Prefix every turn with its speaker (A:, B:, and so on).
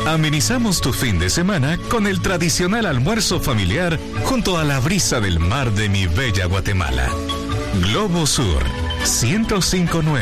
A: Amenizamos tu fin de semana con el tradicional almuerzo familiar junto a la brisa del mar de mi bella Guatemala. Globo Sur 1059.